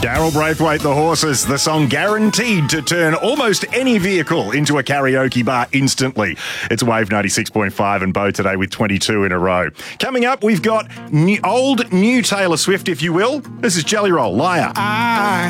Daryl Braithwaite, The Horses, the song guaranteed to turn almost any vehicle into a karaoke bar instantly. It's Wave 96.5 and Bo today with 22 in a row. Coming up, we've got new Taylor Swift, if you will. This is Jelly Roll, Liar.